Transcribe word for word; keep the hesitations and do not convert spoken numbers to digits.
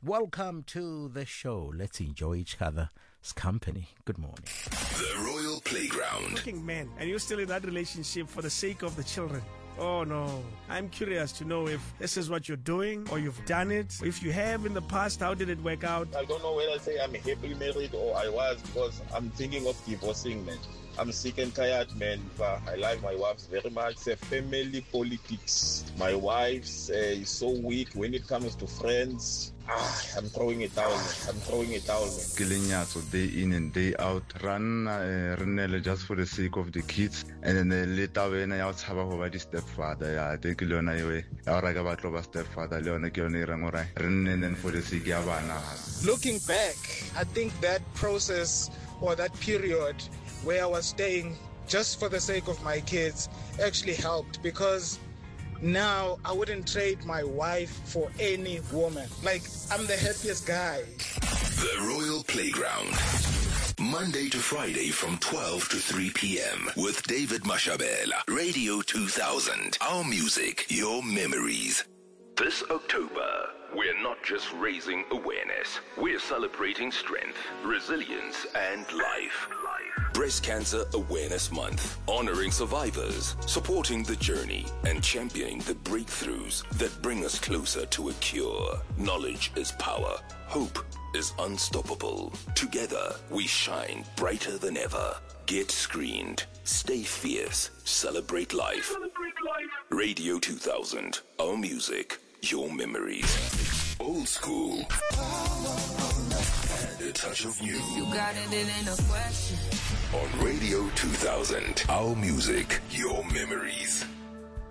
Welcome to the show. Let's enjoy each other's company. Good morning. The Royal Playground. Working man, and you're still in that relationship for the sake of the children. Oh no. I'm curious to know if this is what you're doing or you've done it. If you have in the past, how did it work out? I don't know whether I say I'm happily married or I was, because I'm thinking of divorcing, man. I'm sick and tired, man. I like my wife very much. It's a family politics. My wife uh, is so weak when it comes to friends. Ah, I'm throwing it down, man. I'm throwing it down, man. Killing so day in and day out. Run uh, just for the sake of the kids. And then later when I was have a stepfather, I think Leona away. I got a stepfather, Leona Kionera, running and for the sake of Anna. Looking back, I think that process or that period where I was staying just for the sake of my kids actually helped, because now I wouldn't trade my wife for any woman. Like, I'm the happiest guy. The Royal Playground. Monday to Friday from twelve to three p.m. with David Mashabela. Radio two thousand. Our music, your memories. This October, we're not just raising awareness. We're celebrating strength, resilience, and life. Breast Cancer Awareness Month, honoring survivors, supporting the journey, and championing the breakthroughs that bring us closer to a cure. Knowledge is power. Hope is unstoppable. Together, we shine brighter than ever. Get screened. Stay fierce. Celebrate life. Celebrate life. Radio two thousand. Our music, your memories. Old school. And a touch of new. You got it, it ain't a question. On Radio two thousand. Our music, your memories.